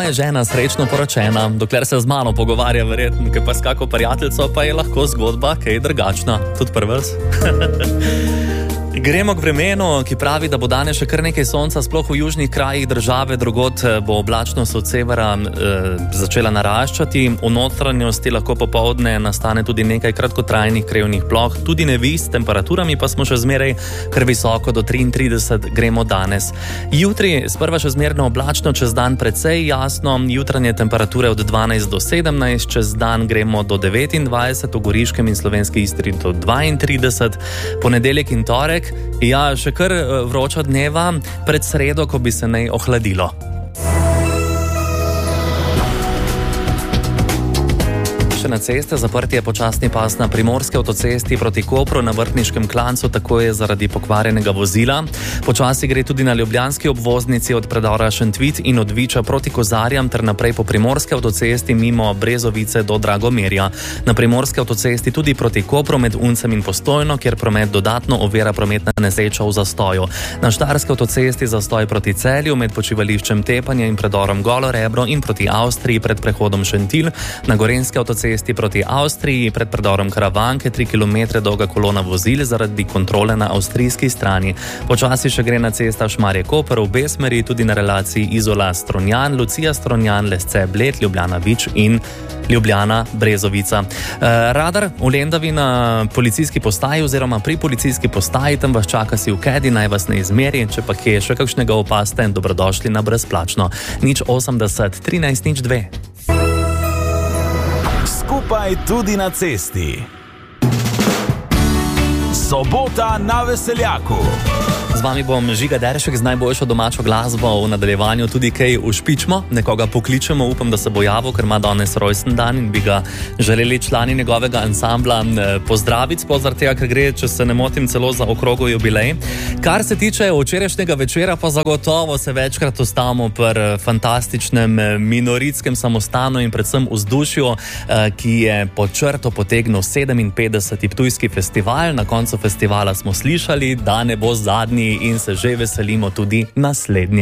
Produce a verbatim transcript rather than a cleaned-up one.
je žena srečno poročena, dokler se z mano pogovarja, verjetno, ker pa s kako prijateljico, pa je lahko zgodba kaj drugačna, tudi pri vas. Gremo k vremenu, ki pravi, da bo danes še kar nekaj sonca, sploh v južnih krajih države, drugod bo oblačnost od severa e, začela naraščati. V notranjosti lahko popoldne nastane tudi nekaj kratkotrajnih krevnih ploh, tudi neviht, s temperaturami pa smo še zmeraj kar visoko, do triintrideset gremo danes. Jutri sprva še zmerno oblačno, čez dan precej jasno, jutranje temperature od dvanajst do sedemnajst, čez dan gremo do devetindvajset, v Goriškem in Slovenski Istri do dvaintrideset, ponedeljek in torek. Ja, še kar vroča dneva, pred sredo, ko bi se naj ohladilo. Še na ceste, zaprti je počasni pas na primorski avtocesti proti Kopru, na Vrhniškem klancu, tako je zaradi pokvarjenega vozila. Počasi gre tudi na ljubljanski obvoznici od predora Šentvid in od Viča proti Kozarjam ter naprej po primorski avtocesti mimo Brezovice do Dragomerja. Na primorski avtocesti tudi proti Kopru med Uncem in Postojno, kjer promet dodatno ovira prometna nesreča v zastoju. Na štajerski avtocesti zastoj proti Celju med počivališčem Tepanje in predorom Golo Rebro in proti Avstriji pred prehodom Šentilj. Na gorenjski avtocesti cesti proti Avstriji pred predorom Karavanke tri kilometre dolga kolona vozil zaradi kontrole na avstrijski strani. Počasi še gre na cesta Šmarje-Koper v obe smeri, tudi na relaciji Izola-Strunjan, Lucija-Strunjan, Lesce-Bled, Ljubljana-Vič in Ljubljana-Brezovica. E, radar v Lendavi na policijski postaji oziroma pri policijski postaji, tam vas čaka si v kedi, naj vas ne izmeri, če pa kje še kakšnega opaste, dobrodošli na brezplačno. nič osemdeset trinajst nič dve. Skupaj tudi na cesti. Sobota na Veseljaku. Z vami bom Žiga Deršek z najboljšo domačo glasbo, v nadaljevanju tudi kaj ušpičmo, nekoga pokličemo, upam, da se bo javil, ker ima danes rojsten dan in bi ga želeli člani njegovega ansambla pozdraviti, spozor tega, ker gre, če se ne motim, celo za okrogel jubilej. Kar se tiče včerajšnjega večera, pa zagotovo se večkrat ustavimo pri fantastičnem minoritskem samostanu in predvsem vzdušju, ki je pod črto potegnil sedeminpetdeseti Ptujski festival. Na koncu festivala smo slišali, da ne bo zadnji in se že veselimo tudi naslednje.